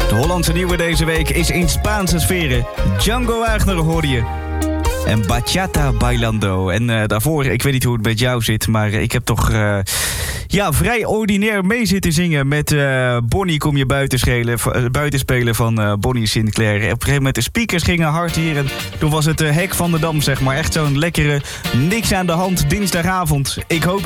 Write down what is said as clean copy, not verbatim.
De Hollandse nieuwe deze week is in Spaanse sferen. Django Wagner hoorde je. En Bachata Bailando. En daarvoor, ik weet niet hoe het met jou zit, maar ik heb toch vrij ordinair mee zitten zingen met Bonnie Kom Je Buitenspelen van Bonnie Sinclair. Op een gegeven moment de speakers gingen hard hier en toen was het hek van de dam, zeg maar. Echt zo'n lekkere, niks aan de hand dinsdagavond. Ik hoop